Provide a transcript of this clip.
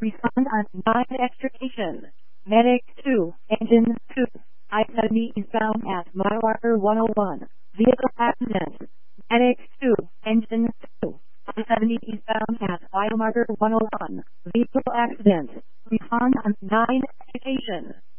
Respond on 9 extrication. Medic 2, Engine 2. I-70 eastbound at mile marker 101. Vehicle accident. Medic 2, Engine 2. I-70 eastbound at mile marker 101. Vehicle accident. Respond on 9 extrication.